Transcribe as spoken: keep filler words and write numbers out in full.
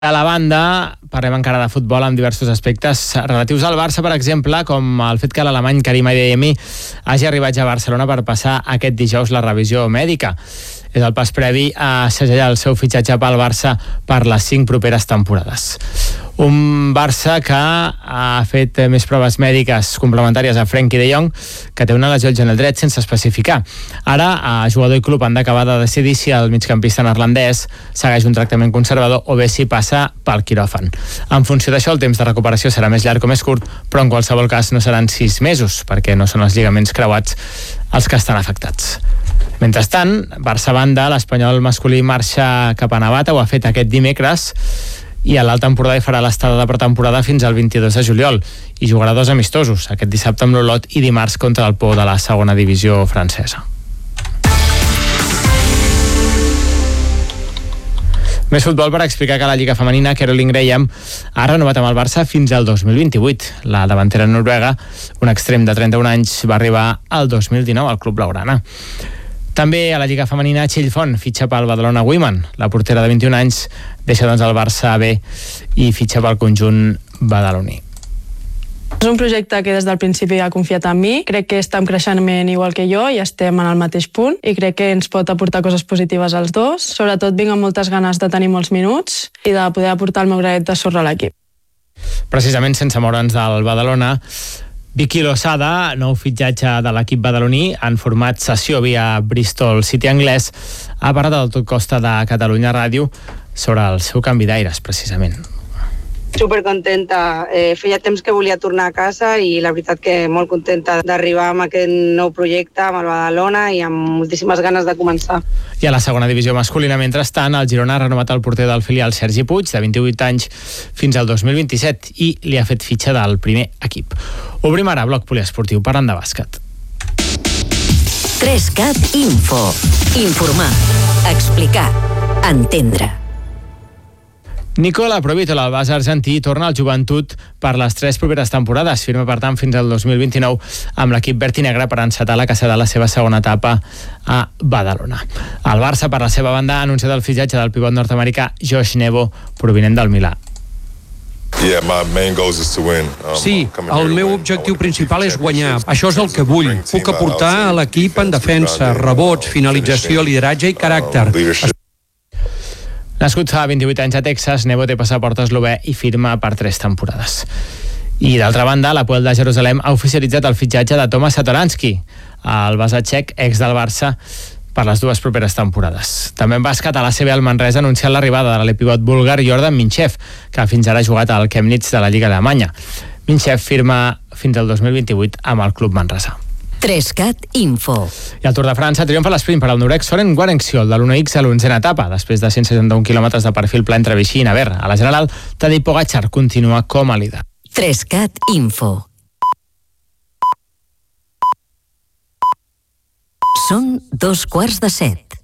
A la banda, parlem encara de futbol amb diversos aspectes relatius al Barça, per exemple, com el fet que l'alemany Karim Adeyemi hagi arribat ja a Barcelona per passar aquest dijous la revisió mèdica. És el pas previ a segellar el seu fitxatge pel Barça per les cinc properes temporades. Un Barça que ha fet més proves mèdiques complementàries a Frenkie de Jong, que té una lesió al genoll dret sense especificar. Ara, el jugador i club han d'acabar de decidir si el migcampista neerlandès segueix un tractament conservador o bé si passa pel quiròfan. En funció d'això, el temps de recuperació serà més llarg o més curt, però en qualsevol cas no seran sis mesos, perquè no són els lligaments creuats els que estan afectats. Mentrestant, Barça banda, l'espanyol masculí marxa cap a Navata, ho ha fet aquest dimecres, i a l'Alt Empordà hi farà l'estada de pretemporada fins al vint-i-dos de juliol i jugarà dos amistosos, aquest dissabte amb l'Olot i dimarts contra el Pau de la segona divisió francesa. Més futbol per explicar que la Lliga Femenina, Caroline Graham ha renovat amb el Barça fins al dos mil vint-i-vuit. La davantera noruega, un extrem de trenta-un anys, va arribar al dos mil dinou al club blaugrana. També a la Lliga Femenina, Txell Font fitxa pel Badalona Women. La portera de vint-i-un anys deixa doncs el Barça B i fitxa pel conjunt badaloní. És un projecte que des del principi ha confiat en mi. Crec que està en creixement igual que jo i estem en el mateix punt i crec que ens pot aportar coses positives als dos. Sobretot vinc amb moltes ganes de tenir molts minuts i de poder aportar el meu granet de sorra a l'equip. Precisament sense moure'ns del Badalona, Vicky Losada, nou fitxatge de l'equip badaloní, en format sessió via Bristol City anglès, ha parlat del Tot Costa de Catalunya Ràdio sobre el seu canvi d'aires, precisament. Supercontenta, eh, feia temps que volia tornar a casa i la veritat que molt contenta d'arribar amb aquest nou projecte amb el Badalona i amb moltíssimes ganes de començar. I a la segona divisió masculina, mentrestant, el Girona ha renovat el porter del filial Sergi Puig, de vint-i-vuit anys, fins al dos mil vint-i-set i li ha fet fitxa del primer equip. Obrim ara bloc poliesportiu parlant de bàsquet. tres cat Info. Informar, explicar, entendre. Nicola Provítola, el base argentí, torna al Joventut per les tres properes temporades. Firma, per tant, fins al dos mil vint-i-nou amb l'equip verd i negre per encetar la que serà la seva segona etapa a Badalona. El Barça, per la seva banda, ha anunciat el fitxatge del pivot nord-americà Josh Nebo, provinent del Milà. Sí, el meu objectiu principal és guanyar. Això és el que vull. Puc aportar a l'equip en defensa, rebots, finalització, lideratge i caràcter. Nascut fa vint-i-vuit anys a Texas, Nebo té passaport eslové i firma per tres temporades. I d'altra banda, l'Hapoel de Jerusalem ha oficialitzat el fitxatge de Tomas Satoranski, el base txec, ex del Barça, per les dues properes temporades. També en bàsquet, a l'A C B el Manresa ha anunciat l'arribada de l'epivot búlgar Jordan Minchev, que fins ara ha jugat al Chemnitz de la Lliga Alemanya. Minchev firma fins al dos mil vint-i-vuit amb el club Manresa. tres cat Info. I al Tour de França triomfa l'esprint per al noruec Søren Guarenciol de l'u X a l'onzena etapa, després de cent seixanta-un quilòmetres de perfil pla entre Vichy i Navarra. A la general, Tadej Pogačar continua com a líder. tres cat Info. Són dos quarts de set.